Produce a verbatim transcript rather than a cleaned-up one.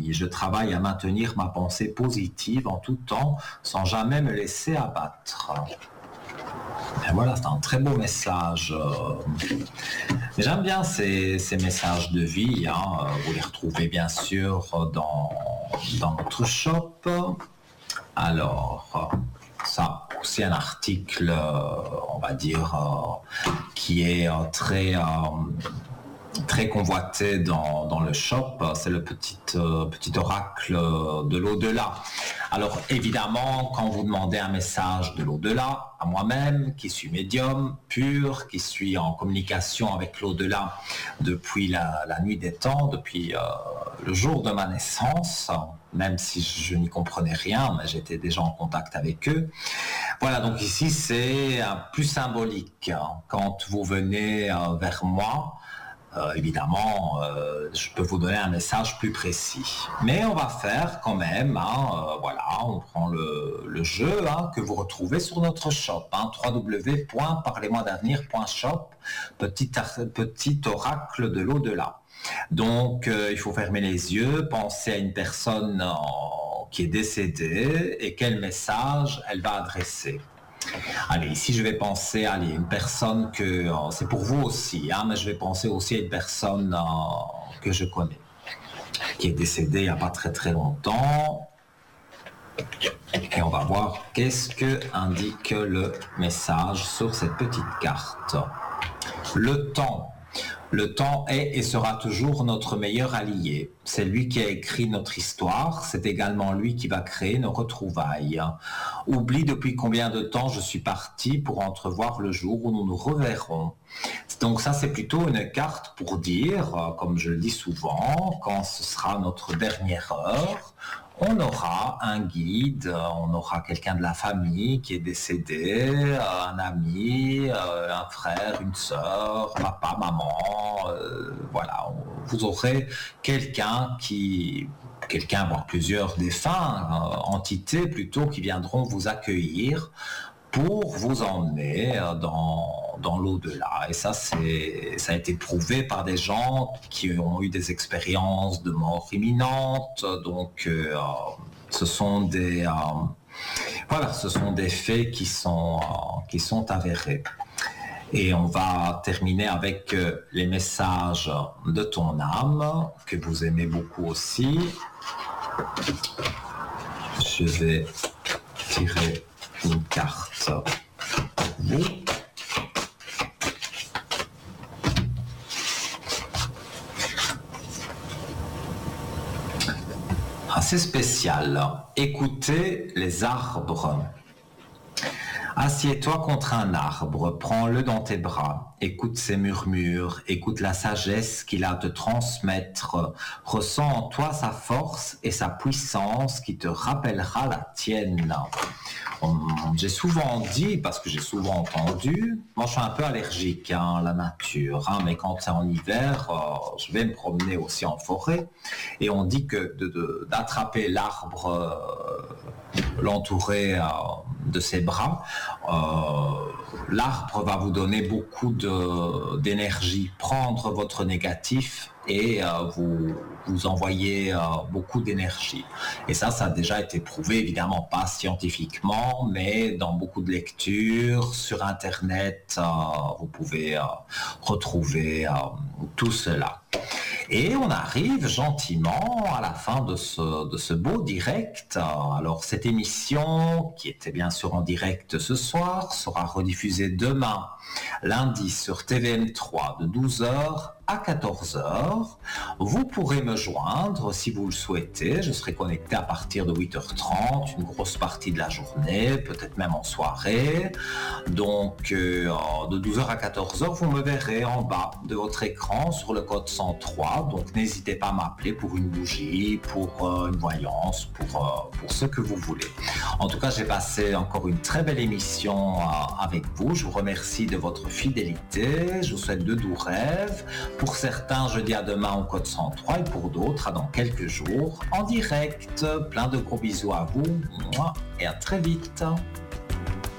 vie. Je travaille à maintenir ma pensée positive en tout temps, sans jamais me laisser abattre. Et voilà, c'est un très beau message. Mais j'aime bien ces, ces messages de vie. Hein. Vous les retrouvez bien sûr dans, dans notre shop. Alors, ça, aussi un article, on va dire, qui est très... très convoité dans, dans le shop, c'est le petit, euh, petit oracle de l'au-delà. Alors évidemment, quand vous demandez un message de l'au-delà, à moi-même, qui suis médium pur, qui suis en communication avec l'au-delà depuis la, la nuit des temps, depuis euh, le jour de ma naissance, même si je, je n'y comprenais rien, mais j'étais déjà en contact avec eux. Voilà, donc ici c'est euh, plus symbolique. Hein. Quand vous venez euh, vers moi, Euh, évidemment, euh, je peux vous donner un message plus précis. Mais on va faire quand même, hein, euh, voilà, on prend le, le jeu hein, que vous retrouvez sur notre shop, hein, w w w point parlez moi d'avenir point shop, petit, petit oracle de l'au-delà. Donc, euh, il faut fermer les yeux, penser à une personne euh, qui est décédée et quel message elle va adresser. Allez, ici je vais penser, allez, une personne que, euh, c'est pour vous aussi, hein, mais je vais penser aussi à une personne euh, que je connais, qui est décédée il n'y a pas très très longtemps. Et on va voir qu'est-ce que indique le message sur cette petite carte. Le temps. Le temps est et sera toujours notre meilleur allié. C'est lui qui a écrit notre histoire, c'est également lui qui va créer nos retrouvailles. Oublie depuis combien de temps je suis parti pour entrevoir le jour où nous nous reverrons. Donc ça, c'est plutôt une carte pour dire, comme je le dis souvent, quand ce sera notre dernière heure, on aura un guide, on aura quelqu'un de la famille qui est décédé, un ami, un frère, une sœur, papa, maman, euh, voilà, vous aurez quelqu'un qui, quelqu'un, voire plusieurs défunts, euh, entités plutôt, qui viendront vous accueillir pour vous emmener dans, dans l'au-delà. Et ça, c'est, ça a été prouvé par des gens qui ont eu des expériences de mort imminente. Donc, euh, ce sont des, euh, voilà, ce sont des faits qui sont, euh, qui sont avérés. Et on va terminer avec euh, les messages de ton âme, que vous aimez beaucoup aussi. Je vais tirer une carte pour vous. Assez spécial. Écoutez les arbres. Assieds-toi contre un arbre, prends-le dans tes bras, écoute ses murmures, écoute la sagesse qu'il a à te transmettre, ressens en toi sa force et sa puissance qui te rappellera la tienne. J'ai souvent dit, parce que j'ai souvent entendu, moi je suis un peu allergique hein, à la nature, hein, mais quand c'est en hiver, euh, je vais me promener aussi en forêt, et on dit que de, de, d'attraper l'arbre, euh, l'entourer euh, de ses bras, euh, l'arbre va vous donner beaucoup de, d'énergie, prendre votre négatif et euh, vous, vous envoyer euh, beaucoup d'énergie. Et ça, ça a déjà été prouvé, évidemment pas scientifiquement, mais dans beaucoup de lectures, sur Internet, euh, vous pouvez euh, retrouver euh, tout cela. Et on arrive gentiment à la fin de ce, de ce beau direct. Alors cette émission, qui était bien sûr en direct ce soir, sera rediffusée demain, lundi sur T V M trois de douze heures à quatorze heures. Vous pourrez me joindre si vous le souhaitez. Je serai connecté à partir de huit heures trente, une grosse partie de la journée, peut-être même en soirée. Donc euh, de douze heures à quatorze heures, vous me verrez en bas de votre écran sur le code cent trois. Donc n'hésitez pas à m'appeler pour une bougie, pour euh, une voyance, pour, euh, pour ce que vous voulez. En tout cas, j'ai passé encore une très belle émission euh, avec vous. Je vous remercie de votre fidélité. Je vous souhaite de doux rêves. Pour certains, je dis à demain au code cent trois et pour d'autres, à dans quelques jours en direct. Plein de gros bisous à vous et à très vite.